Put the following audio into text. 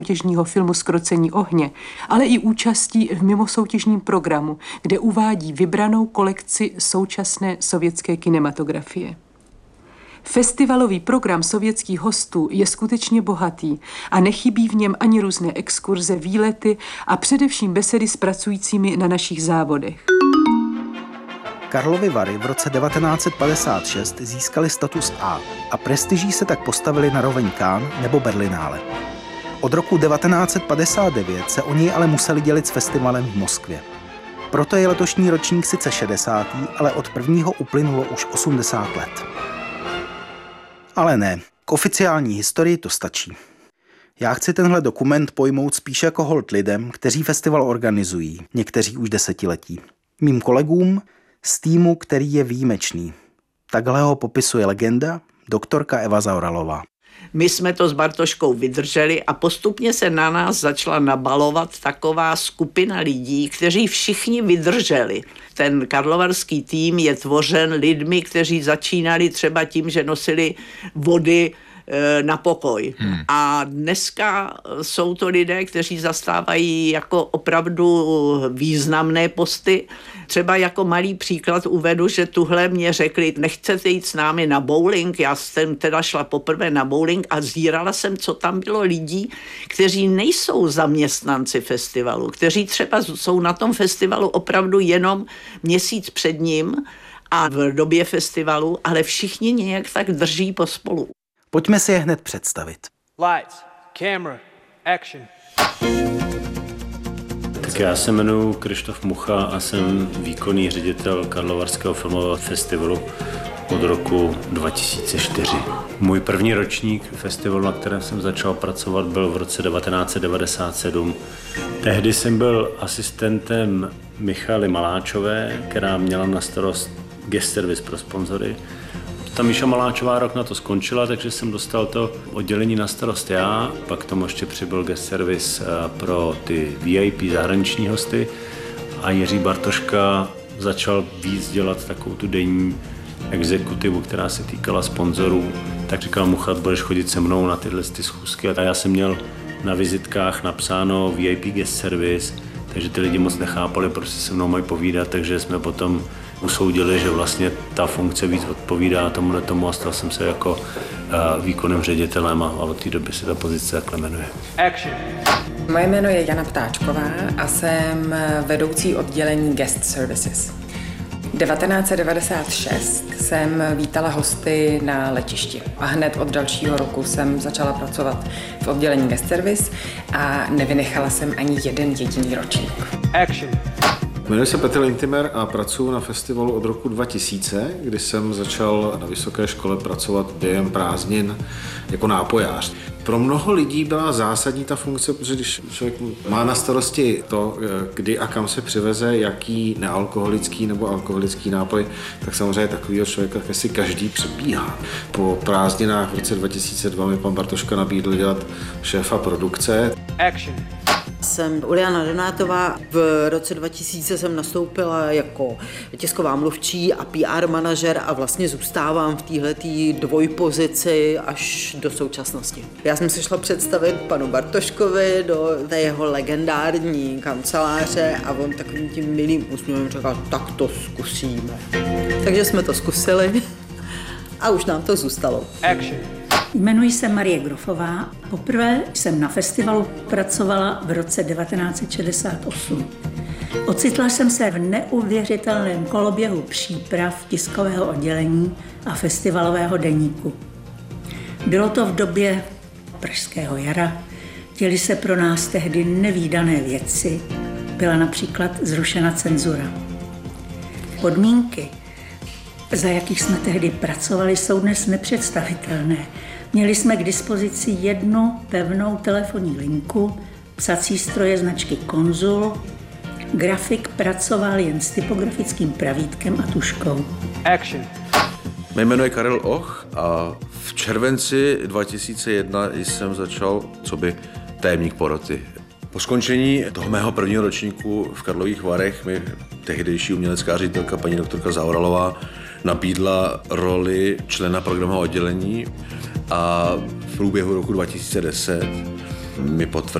soutěžního filmu Zkrocení ohně, ale i účastí v mimosoutěžním programu, kde uvádí vybranou kolekci současné sovětské kinematografie. Festivalový program sovětských hostů je skutečně bohatý a nechybí v něm ani různé exkurze, výlety a především besedy s pracujícími na našich závodech. Karlovy Vary v roce 1956 získaly status a prestiží se tak postavili na roveň Cannes nebo Berlinále. Od roku 1959 se o něj ale museli dělit s festivalem v Moskvě. Proto je letošní ročník sice 60., ale od prvního uplynulo už 80 let. Ale ne, k oficiální historii to stačí. Já chci tenhle dokument pojmout spíš jako hold lidem, kteří festival organizují, někteří už desetiletí. Mým kolegům z týmu, který je výjimečný. Takhle ho popisuje legenda doktorka Eva Zaoralová. My jsme to s Bartoškou vydrželi a postupně se na nás začala nabalovat taková skupina lidí, kteří všichni vydrželi. Ten karlovarský tým je tvořen lidmi, kteří začínali třeba tím, že nosili vody na pokoj. A dneska jsou to lidé, kteří zastávají jako opravdu významné posty. Třeba jako malý příklad uvedu, že tuhle mě řekli, nechcete jít s námi na bowling? Já jsem teda šla poprvé na bowling a zírala jsem, co tam bylo lidí, kteří nejsou zaměstnanci festivalu, kteří třeba jsou na tom festivalu opravdu jenom měsíc před ním a v době festivalu, ale všichni nějak tak drží pospolu. Pojďme si je hned představit. Lights, camera, action. Tak já se jmenuji Krištof Mucha a jsem výkonný ředitel Karlovarského filmového festivalu od roku 2004. Můj první ročník festivalu, na kterém jsem začal pracovat, byl v roce 1997. Tehdy jsem byl asistentem Michaly Maláčové, která měla na starost guest service pro sponzory. Ta Míša Maláčová rok na to skončila, takže jsem dostal to oddělení na starost já, pak tomu ještě přibyl guest service pro ty VIP zahraniční hosty a Jiří Bartoška začal víc dělat takovou tu denní exekutivu, která se týkala sponzorů. Tak říkal Muchat, budeš chodit se mnou na tyhle schůzky a já jsem měl na vizitkách napsáno VIP guest service, takže ty lidi moc nechápali, proč si se mnou mají povídat, takže jsme potom usoudili, že vlastně ta funkce víc odpovídá tomu a stal jsem se jako výkonným ředitelem a od té doby se ta pozice takhle jmenuje. Action. Moje jméno je Jana Ptáčková a jsem vedoucí oddělení Guest Services. 1996 jsem vítala hosty na letišti a hned od dalšího roku jsem začala pracovat v oddělení Guest Service a nevynechala jsem ani jeden jediný ročník. Action. Jmenuji se Petr Lintimer a pracuji na festivalu od roku 2000, kdy jsem začal na vysoké škole pracovat během prázdnin jako nápojář. Pro mnoho lidí byla zásadní ta funkce, protože když člověk má na starosti to, kdy a kam se přiveze, jaký nealkoholický nebo alkoholický nápoj, tak samozřejmě takovýho člověka si každý předbíhá. Po prázdninách v roce 2002 mi pan Bartoška nabídl dělat šéfa produkce. Action. Jsem Uliana Donátová. V roce 2000 jsem nastoupila jako tisková mluvčí a PR manažer a vlastně zůstávám v téhletý dvojpozici až do současnosti. Já jsem se šla představit panu Bartoškovi do té jeho legendární kanceláře a on takovým tím milým úsměvem říkal, tak to zkusíme. Takže jsme to zkusili a už nám to zůstalo. Action. Jmenuji se Marie Grofová. Poprvé jsem na festivalu pracovala v roce 1968. Ocitla jsem se v neuvěřitelném koloběhu příprav tiskového oddělení a festivalového deníku. Bylo to v době pražského jara. Děly se pro nás tehdy nevídané věci. Byla například zrušena cenzura. Podmínky, za jakých jsme tehdy pracovali, jsou dnes nepředstavitelné. Měli jsme k dispozici jednu pevnou telefonní linku, psací stroje značky Konzul, grafik pracoval jen s typografickým pravítkem a tuškou. Action. Mé jméno je Karel Och a v červenci 2001 jsem začal coby tajemník poroty. Po skončení toho mého prvního ročníku v Karlových Varech mi tehdejší umělecká ředitelka paní doktorka Zaoralová nabídla roli člena programového oddělení a v průběhu roku 2010 mi potvrdil,